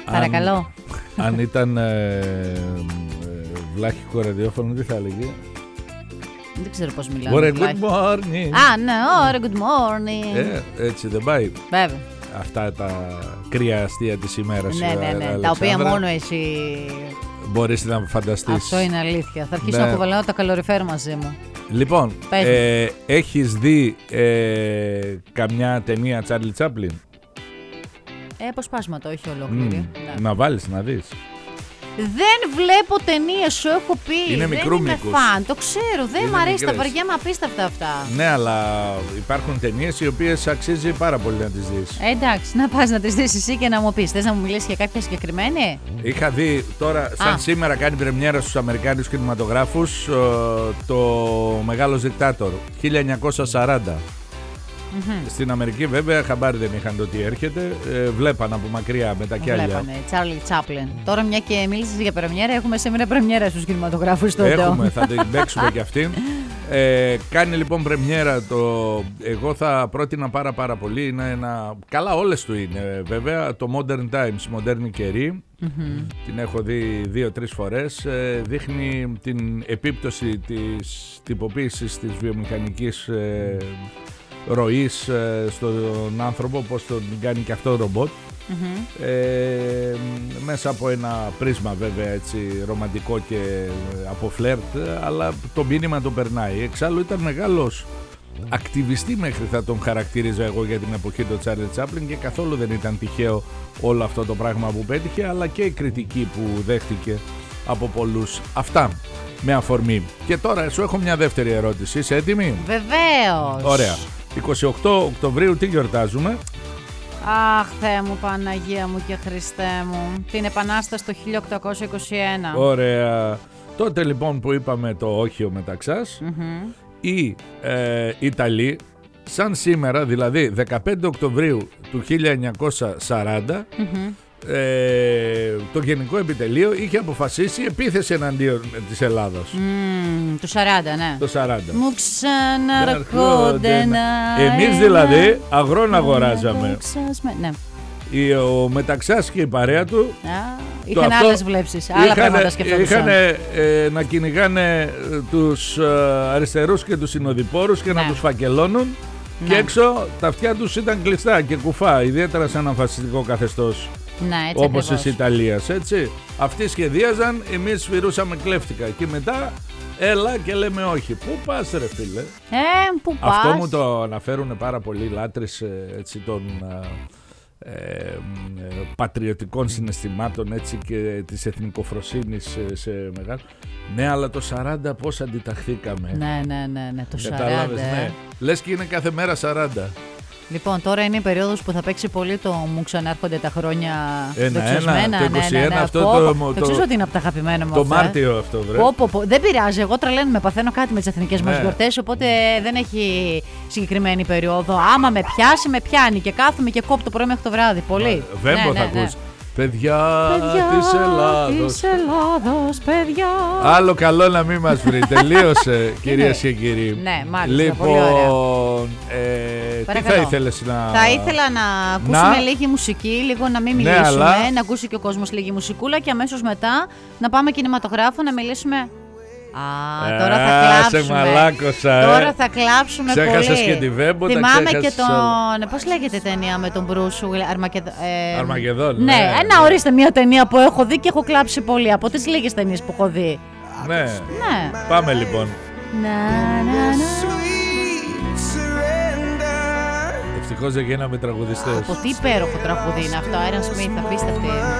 Παρακαλώ. Αν ήταν βλάχικο ραδιόφωνο, τι θα έλεγε? Δεν ξέρω πώς μιλάω. Ωραία, good morning. Α, ναι, ωραία, good morning. Έτσι δεν πάει? Βέβαια. Αυτά τα κρύα αστεία της ημέρας. Ναι. Τα οποία μόνο εσύ μπορείς να φανταστείς. Αυτό είναι αλήθεια. Θα αρχίσω να κουβαλάω τα καλοριφέρ μαζί μου. Λοιπόν, έχεις δει καμιά ταινία Τσάρλι Τσάπλιν? Αποσπάσματα, όχι ολόκληρη. Να βάλεις να δεις. Δεν βλέπω ταινίες, σου έχω πει. Είναι μικρού δεν είμαι μήκους. φαν, το ξέρω. Δεν μ' αρέσει, τα βαριέμαι απίστευτα αυτά. Ναι, αλλά υπάρχουν ταινίες οι οποίες αξίζει πάρα πολύ να τις δεις. Εντάξει, να πας να τις δεις εσύ και να μου πεις. Θες να μου μιλήσεις για κάποια συγκεκριμένη? Είχα δει τώρα, σαν σήμερα κάνει πρεμιέρα στους Αμερικάνικους κινηματογράφους, το Μεγάλος Δικτάτορ 1940. Στην Αμερική βέβαια χαμπάρι δεν είχαν το τι έρχεται, βλέπαν από μακριά με τα κιάλια. Βλέπανε, Τσάρλι Τσάπλιν. Τώρα μια και μίλησες για πρεμιέρα, έχουμε σήμερα πρεμιέρα στους κινηματογράφους τότε. Έχουμε, θα την παίξουμε κι αυτήν. Κάνει λοιπόν πρεμιέρα εγώ θα πρότεινα πάρα πολύ, είναι καλά όλες του είναι βέβαια, το Modern Times, μοντέρνη καιρή. Την έχω δει 2-3 φορές, δείχνει την επίπτωση της τυποποίησης της βιομηχανικής ροής στον άνθρωπο, πώς τον κάνει και αυτό ρομπότ. Μέσα από ένα πρίσμα βέβαια έτσι ρομαντικό και από φλερτ, αλλά το μήνυμα το περνάει. Εξάλλου ήταν μεγάλος ακτιβιστή, μέχρι θα τον χαρακτήριζα εγώ, για την εποχή του Τσάρλι Τσάπλιν, και καθόλου δεν ήταν τυχαίο όλο αυτό το πράγμα που πέτυχε, αλλά και η κριτική που δέχτηκε από πολλούς. Αυτά με αφορμή. Και τώρα σου έχω μια δεύτερη ερώτηση. Είσαι έτοιμη? Βεβαίως. Ωραία. 28 Οκτωβρίου τι γιορτάζουμε? Αχ, Θεέ μου, Παναγία μου και Χριστέ μου, την Επανάσταση το 1821. Ωραία. Τότε λοιπόν που είπαμε το όχι ο Μεταξάς, οι Ιταλοί σαν σήμερα, δηλαδή 15 Οκτωβρίου του 1940, το Γενικό Επιτελείο είχε αποφασίσει επίθεση εναντίον της Ελλάδας. Το 40, ναι. Το 40. Μου ξαναρχόνται να... Εμείς δηλαδή αγρόν αγοράζαμε. Ναι. Ο Μεταξάς και η παρέα του είχαν άλλες βλέψεις, άλλα πράγματα σκεφτόντουσαν. Είχαν να κυνηγάνε τους αριστερούς και τους συνοδοιπόρους και να τους φακελώνουν. Και έξω τα αυτιά τους ήταν κλειστά και κουφά, ιδιαίτερα σε ένα φασιστικό καθεστώς. Ναι, έτσι όπως ακριβώς. της Ιταλίας, έτσι. Αυτοί σχεδίαζαν, εμείς σφυρούσαμε κλέφτικα. Και μετά έλα και λέμε όχι. Πού πας ρε φίλε? Πού πας? Αυτό μου το αναφέρουν πάρα πολλοί λάτρεις έτσι, των πατριωτικών συναισθημάτων, έτσι, και της εθνικοφροσύνης σε μεγάλο. Ναι, αλλά το 40 πώς αντιταχθήκαμε. Ναι, το 40. Ναι. Λες και είναι κάθε μέρα 40. Λοιπόν, τώρα είναι η περίοδος που θα παίξει πολύ το μου ξανάρχονται τα χρόνια δεξιωσμένα. Το 21 ναι. αυτό το ξέρεις ότι είναι από τα αγαπημένα μου. Το Μάρτιο αυτό, βρε. Δεν πειράζει, εγώ τρελαίνομαι, παθαίνω κάτι με τις εθνικές μας γιορτές, οπότε δεν έχει συγκεκριμένη περίοδο. Άμα με πιάσει, με πιάνει και κάθομαι και κόπτω το πρωί μέχρι το βράδυ. Πολύ. Βέμπο θα ακούς. Παιδιά της Ελλάδος, παιδιά. Άλλο καλό να μην μας βρει. Τελείωσε, κυρίες και κύριοι. Ναι, μάλιστα. Λοιπόν, τι θα ήθελες να... Θα ήθελα να ακούσουμε λίγη μουσική, λίγο να μην μιλήσουμε, αλλά... να ακούσει και ο κόσμος λίγη μουσικούλα και αμέσως μετά να πάμε κινηματογράφο να μιλήσουμε. Τώρα θα κλάψουμε. Σε μαλάκωσα, Τώρα θα κλάψουμε πολύ. Ξέχασες και τη Βέμπο. Θυμάμαι και τον... Πώς λέγεται ταινία με τον Μπρούσου, Αρμαγεδόν. Ναι, ορίστε μια ταινία που έχω δει και έχω κλάψει πολύ. Από τις λίγες ταινίες που έχω δει. Ναι. Πάμε λοιπόν. Ευτυχώς δεν γίναμε τραγουδιστές. Από τι υπέροχο τραγουδί είναι αυτό, Iron Smith, απίστευτη.